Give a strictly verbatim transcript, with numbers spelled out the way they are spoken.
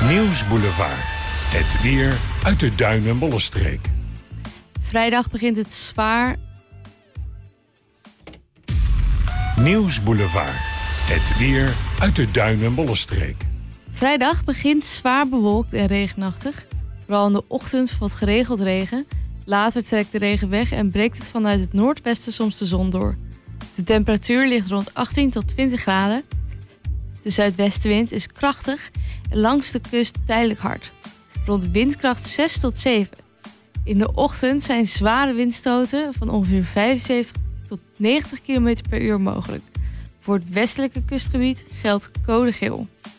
Nieuwsboulevard. Het weer uit de Duin- en Bollenstreek. Vrijdag begint het zwaar... Nieuwsboulevard. Het weer uit de Duin- en Bollenstreek. Vrijdag begint zwaar bewolkt en regenachtig. Vooral in de ochtend valt geregeld regen. Later trekt de regen weg en breekt het vanuit het noordwesten soms de zon door. De temperatuur ligt rond achttien tot twintig graden. De zuidwestenwind is krachtig en langs de kust tijdelijk hard. Rond windkracht zes tot zeven. In de ochtend zijn zware windstoten van ongeveer vijfenzeventig tot negentig kilometer per uur mogelijk. Voor het westelijke kustgebied geldt code geel.